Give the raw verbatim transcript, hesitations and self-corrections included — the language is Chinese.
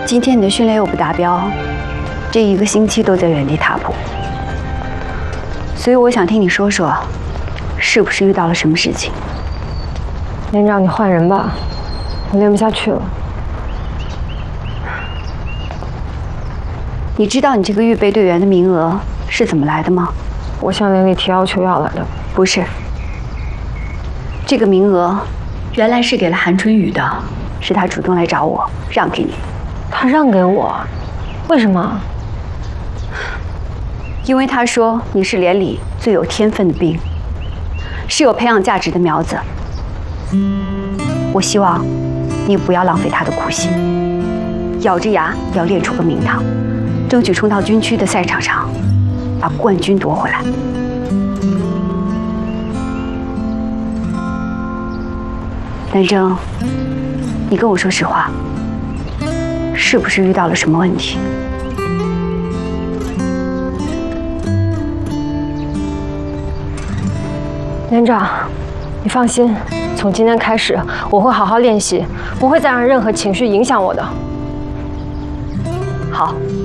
今天你的训练又不达标，这一个星期都在原地踏步，所以我想听你说说，是不是遇到了什么事情？ 连长，你换人吧，我练不下去了。 你知道你这个预备队员的名额是怎么来的吗？ 我向连里提要求要来的。 不是，这个名额原来是给了韩春雨的，是他主动来找我，让给你。 他让给我，为什么？ 因为他说你是连里最有天分的兵，是有培养价值的苗子。我希望你不要浪费他的苦心，咬着牙要练出个名堂，争取冲到军区的赛场上，把冠军夺回来。南征，你跟我说实话。 是不是遇到了什么问题？ 连长，你放心，从今天开始，我会好好练习，不会再让任何情绪影响我的。 好，